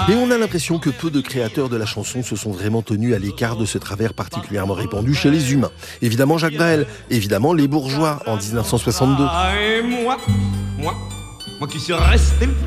Et on a l'impression que peu de créateurs de la chanson se sont vraiment tenus à l'écart de ce travers particulièrement répandu chez les humains. Évidemment Jacques Brel, évidemment Les Bourgeois en 1962. Et moi qui suis resté